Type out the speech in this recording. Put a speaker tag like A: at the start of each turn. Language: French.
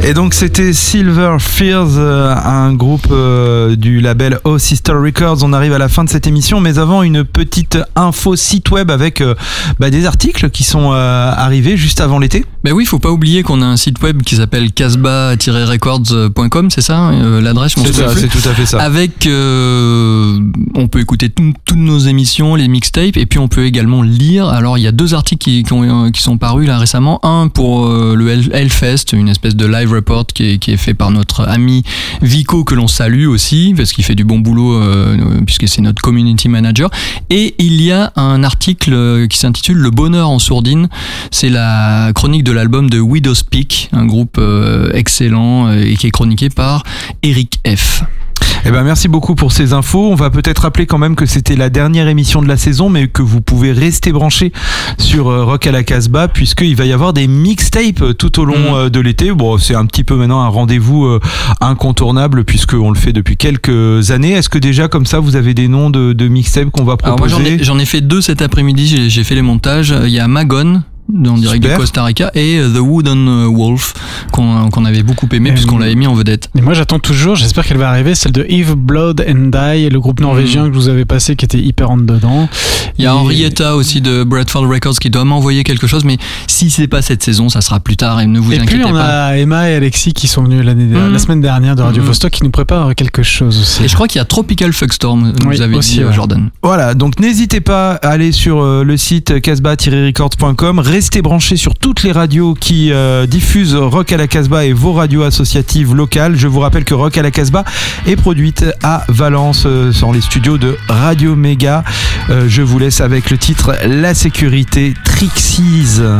A: Et donc c'était Silver Fears, un groupe du label Oh Sister Records. On arrive à la fin de cette émission, mais avant une petite info site web avec des articles qui sont arrivés juste avant l'été.
B: Ben oui, il faut pas oublier qu'on a un site web qui s'appelle casbah-records.com, c'est ça l'adresse?
A: C'est ça, c'est tout à fait ça.
B: Avec, on peut écouter toutes nos émissions, les mixtapes, et puis on peut également lire. Alors il y a 2 articles qui sont parus là récemment. Un pour le Hellfest, une espèce de live report qui est fait par notre ami Vico, que l'on salue aussi parce qu'il fait du bon boulot puisque c'est notre community manager. Et il y a un article qui s'intitule Le bonheur en sourdine. C'est la chronique de l'album de Widow's Peak, un groupe excellent et qui est chroniqué par Eric F.
A: Eh ben merci beaucoup pour ces infos. On va peut-être rappeler quand même que c'était la dernière émission de la saison, mais que vous pouvez rester branchés sur Rock à la Casbah, puisqu'il va y avoir des mixtapes tout au long de l'été. Bon, c'est un petit peu maintenant un rendez-vous incontournable, puisqu'on le fait depuis quelques années. Est-ce que déjà, comme ça, vous avez des noms de mixtapes qu'on va proposer?
B: Alors moi, j'en ai fait 2 cet après-midi, j'ai fait les montages. Il y a Magon, en direct du Costa Rica, et The Wooden Wolf qu'on avait beaucoup aimé puisqu'on l'avait mis en vedette.
C: Et moi j'attends toujours, j'espère qu'elle va arriver, celle de Eve Blood and Die, le groupe norvégien que je vous avais passé qui était hyper en dedans.
B: Il y a Henrietta aussi de Bradford Records qui doit m'envoyer quelque chose, mais si c'est pas cette saison, ça sera plus tard et ne vous inquiétez pas.
C: Et puis on a Emma et Alexis qui sont venus la semaine dernière de Radio Vostok qui nous préparent quelque chose aussi.
B: Et je crois qu'il y a Tropical Fuckstorm, vous avez aussi, dit Jordan.
A: Voilà, donc n'hésitez pas à aller sur le site casbah-records.com, restez branchés sur toutes les radios qui diffusent Rock à la Casbah et vos radios associatives locales. Je vous rappelle que Rock à la Casbah est produite à Valence dans les studios de Radio Méga. Je vous laisse avec le titre La Sécurité Trixies.